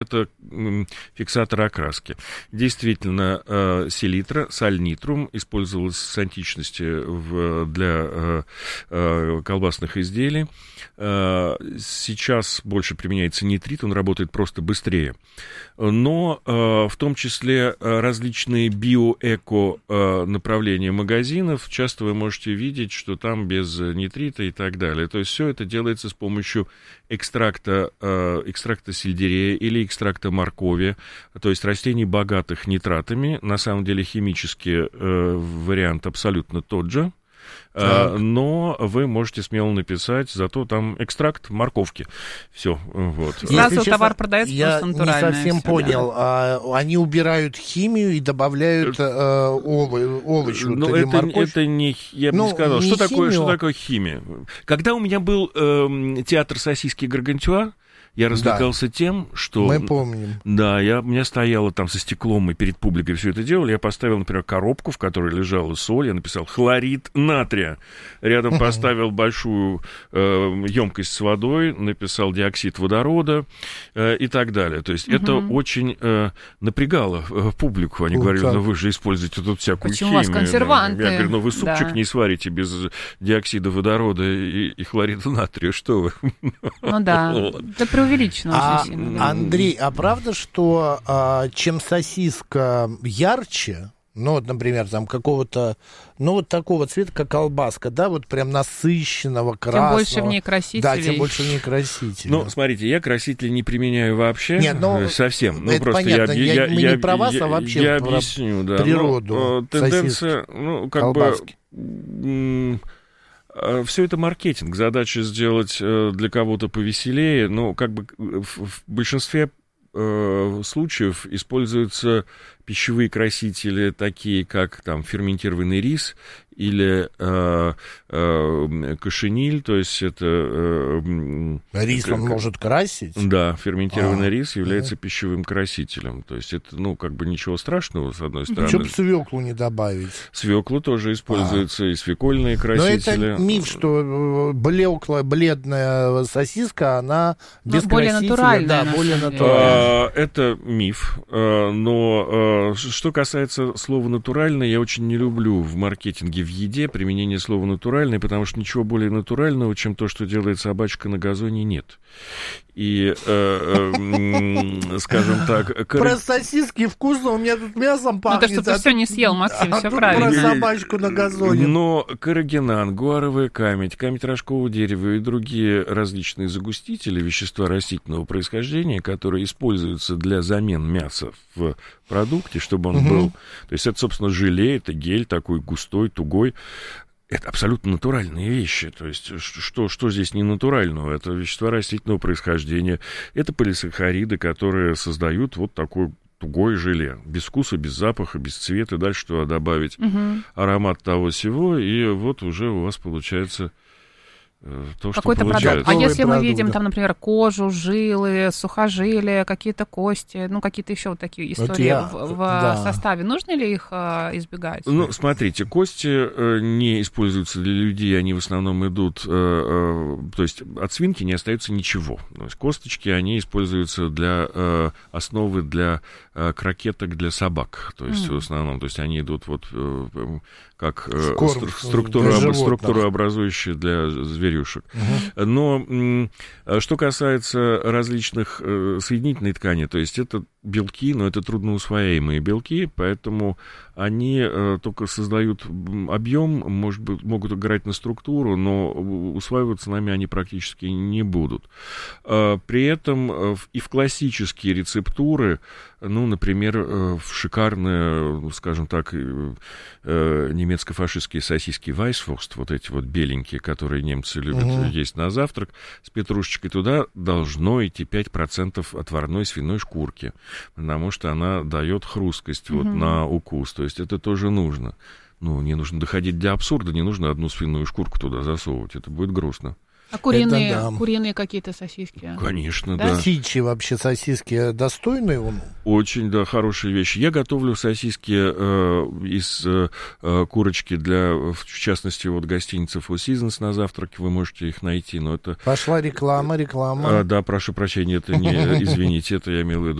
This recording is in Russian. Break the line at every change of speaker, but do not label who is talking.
это фиксатор окраски. Действительно, селитра, сальнитрум использовалась с античности для колбасных изделий. Сейчас больше применяется нитрит, он работает просто быстрее. Но в том числе различные биоэко направления магазинов, часто вы можете видеть, что там без нитрита и так далее. То есть все это делается с помощью экстракта сельдерея или экстракта моркови, то есть растений, богатых нитратами. На самом деле химический вариант абсолютно тот же. Но вы можете смело написать, зато там экстракт морковки. Все, вот.
Сразу товар продается просто натурально.
Я не совсем понял. Они убирают химию и добавляют овощи или морковь?
Это не, я бы не сказал. Что такое химия? Когда у меня был театр сосиски Гаргантюа, я развлекался тем, что...
Мы помним.
Да, у меня стояло там со стеклом, и перед публикой все это делали. Я поставил, например, коробку, в которой лежала соль, я написал хлорид натрия. Рядом поставил большую емкость с водой, написал диоксид водорода и так далее. То есть это очень напрягало публику. Они говорили, вы же используете тут всякую химию.
У вас консерванты?
Я говорю, вы супчик не сварите без диоксида водорода и хлорида натрия, что вы?
Ну да, это преувеличено очень сильно.
Андрей, а правда, что чем сосиска ярче, ну, вот, например, там какого-то, ну, вот такого цвета, как колбаска, да, вот прям насыщенного, красного.
Тем больше в ней красителей.
Да, тем больше в ней красителей.
Ну, смотрите, я красители не применяю вообще.
Нет,
совсем.
Это
просто
понятно, мы не про вас, а вообще
я
про
объясню, да.
природу
тенденция,
колбаски.
Все это маркетинг. Задача сделать для кого-то повеселее, но как бы в большинстве случаев используются пищевые красители, такие как там ферментированный рис или кошениль, то есть это...
Рис он может красить?
Да, ферментированный рис является пищевым красителем. То есть это, как бы ничего страшного, с одной стороны.
Чтобы свеклу не добавить.
Свекла тоже используются, и свекольные красители.
Но это миф, что блеклая, бледная сосиска, она без
более
красителя.
Натуральная,
да, более натуральная.
Это миф, но что касается слова «натуральное», я очень не люблю в маркетинге, в еде применение слова «натуральное», потому что ничего более натурального, чем то, что делает собачка на газоне, нет. И, скажем так...
Про сосиски вкусно, у меня тут мясом пахнет.
Ну, то, что ты все не съел, Максим, все правильно.
Про собачку на газоне.
Но каррагинан, гуаровая камедь, камедь рожкового дерева и другие различные загустители, вещества растительного происхождения, которые используются для замен мяса в продукте, чтобы он был... То есть это, собственно, желе, это гель такой густой, тугой. Это абсолютно натуральные вещи. То есть что здесь не натурального? Это вещества растительного происхождения. Это полисахариды, которые создают вот такой тугое желе. Без вкуса, без запаха, без цвета. Дальше туда добавить аромат того всего, и вот уже у вас получается... то,
какой-то
что
продукт. А если мы видим там, например, кожу, жилы, сухожилия, какие-то кости, ну, какие-то еще вот такие истории в составе, нужно ли их избегать?
Ну, смотрите, кости не используются для людей, они в основном идут, то есть от свинки не остается ничего. То есть косточки, они используются для основы для крокеток для собак, то есть в основном, то есть они идут вот как структурообразующие для зверюшек. Но что касается разлительных соединительной ткани, то есть это белки, но это трудноусвояемые белки, поэтому они только создают объем, может быть, могут играть на структуру, но усваиваться нами они практически не будут. При этом и в классические рецептуры, ну, например, в шикарные, скажем так, немецко-фашистские сосиски Weisswurst, вот эти вот беленькие, которые немцы любят есть на завтрак, с петрушечкой туда должно идти 5% отварной свиной шкурки, потому что она дает хрусткость вот на укус, то есть это тоже нужно. Ну, не нужно доходить до абсурда, не нужно одну свиную шкурку туда засовывать, это будет грустно.
А куриные какие-то сосиски?
Конечно, да.
Птичьи вообще сосиски достойные?
Очень, да, хорошие вещи. Я готовлю сосиски из курочки для, в частности, вот гостиницы Four Seasons на завтрак, вы можете их найти, но это...
Пошла реклама.
Да, прошу прощения, это не, извините, это я имел в виду